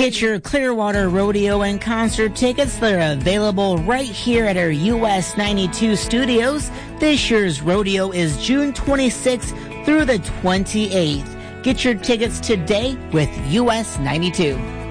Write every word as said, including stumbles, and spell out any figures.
Get your Clearwater Rodeo and concert tickets. They're available right here at our U S ninety-two studios. This year's rodeo is June twenty-sixth through the twenty-eighth. Get your tickets today with U S ninety-two.